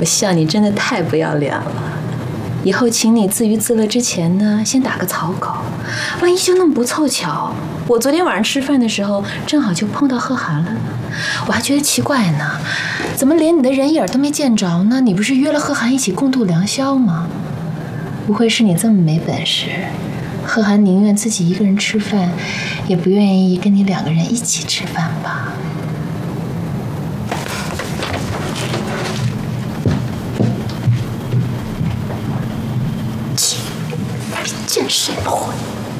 我笑你真的太不要脸了。以后请你自娱自乐之前呢，先打个草稿。万一就那么不凑巧，我昨天晚上吃饭的时候正好就碰到贺涵了呢，我还觉得奇怪呢，怎么连你的人影都没见着呢？你不是约了贺涵一起共度良宵吗？不会是你这么没本事，贺涵宁愿自己一个人吃饭，也不愿意跟你2个人一起吃饭吧？见谁不会？